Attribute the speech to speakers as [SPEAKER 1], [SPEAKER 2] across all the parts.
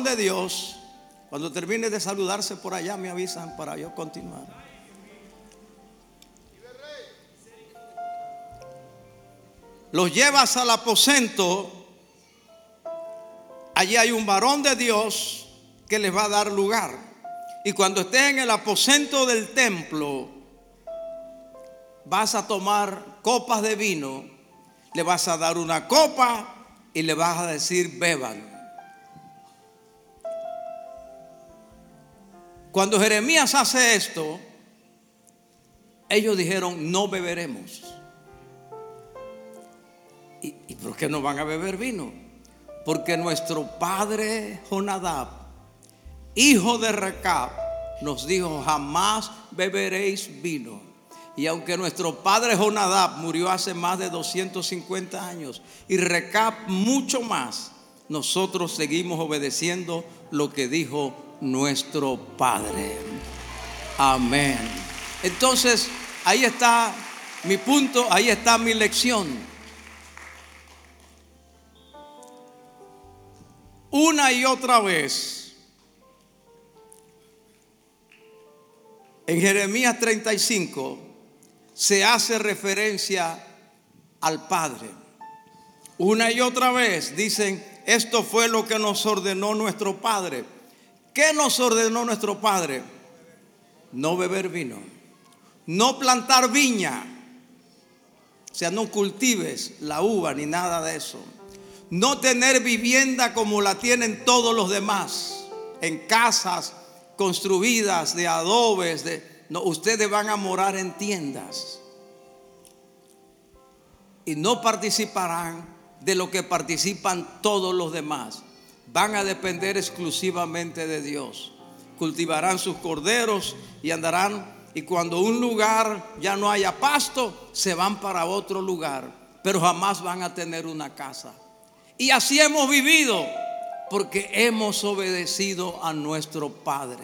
[SPEAKER 1] de Dios. Cuando termine de saludarse por allá me avisan para yo continuar. Los llevas al aposento. Allí hay un varón de Dios que les va a dar lugar. Y cuando estés en el aposento del templo, vas a tomar copas de vino, le vas a dar una copa y le vas a decir beban. Cuando Jeremías hace esto, ellos dijeron: no beberemos. ¿Y por qué no van a beber vino? Porque nuestro padre Jonadab, hijo de Recab, nos dijo: jamás beberéis vino. Y aunque nuestro padre Jonadab murió hace más de 250 años y Recab mucho más, nosotros seguimos obedeciendo lo que dijo nuestro padre. Amén. Entonces, ahí está mi punto, ahí está mi lección. Una y otra vez en Jeremías 35 se hace referencia al Padre. Una y otra vez dicen: esto fue lo que nos ordenó nuestro Padre. ¿Qué nos ordenó nuestro Padre? No beber vino, no plantar viña, o sea, no cultives la uva ni nada de eso. No tener vivienda como la tienen todos los demás, en casas construidas de adobes. No, ustedes van a morar en tiendas y no participarán de lo que participan todos los demás. Van a depender exclusivamente de Dios. Cultivarán sus corderos y andarán, y cuando un lugar ya no haya pasto, se van para otro lugar, pero jamás van a tener una casa. Y así hemos vivido porque hemos obedecido a nuestro Padre.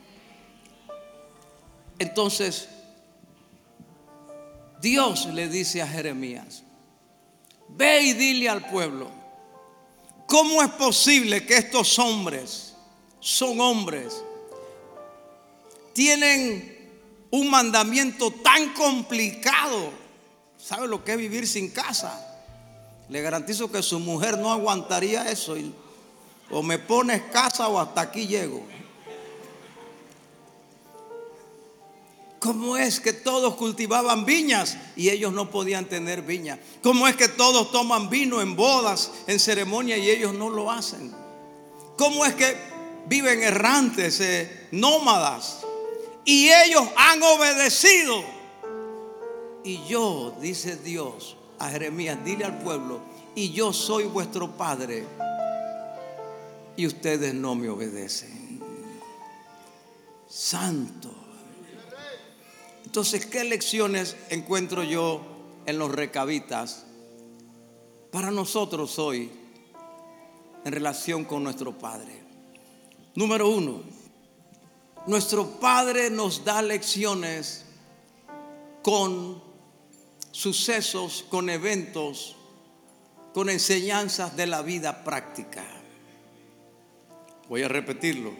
[SPEAKER 1] Entonces, Dios le dice a Jeremías: ve y dile al pueblo, ¿cómo es posible que estos hombres, son hombres, tienen un mandamiento tan complicado? ¿Sabe lo que es vivir sin casa? Le garantizo que su mujer no aguantaría eso. O me pones casa o hasta aquí llego. ¿Cómo es que todos cultivaban viñas y ellos no podían tener viña? ¿Cómo es que todos toman vino en bodas, en ceremonia, y ellos no lo hacen? ¿Cómo es que viven errantes, nómadas, y ellos han obedecido? Y yo, dice Dios a Jeremías, dile al pueblo: y yo soy vuestro Padre y ustedes no me obedecen. Santo. Entonces, ¿qué lecciones encuentro yo en los recabitas para nosotros hoy en relación con nuestro Padre? Número uno, nuestro Padre nos da lecciones con sucesos, con eventos, con enseñanzas de la vida práctica. Voy a repetirlo.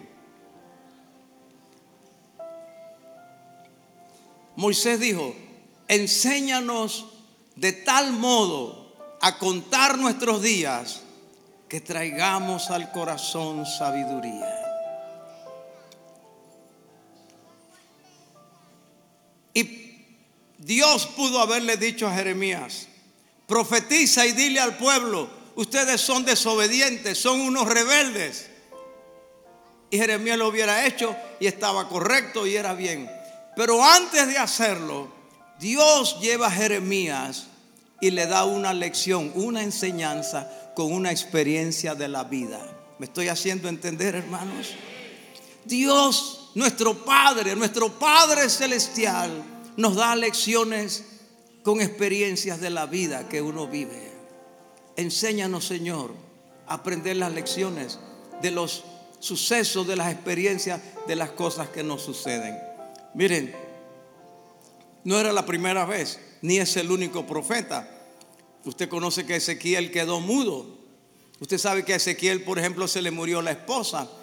[SPEAKER 1] Moisés dijo: enséñanos de tal modo a contar nuestros días que traigamos al corazón sabiduría. Y Dios pudo haberle dicho a Jeremías: profetiza y dile al pueblo, ustedes son desobedientes, son unos rebeldes. Y Jeremías lo hubiera hecho y estaba correcto y era bien. Pero antes de hacerlo, Dios lleva a Jeremías y le da una lección, una enseñanza con una experiencia de la vida. ¿Me estoy haciendo entender, hermanos? Dios, nuestro Padre celestial, nos da lecciones con experiencias de la vida que uno vive. Enséñanos, Señor, a aprender las lecciones de los sucesos, de las experiencias, de las cosas que nos suceden. Miren, no era la primera vez, ni es el único profeta. Usted conoce que Ezequiel quedó mudo Usted sabe que a Ezequiel, por ejemplo, se le murió la esposa.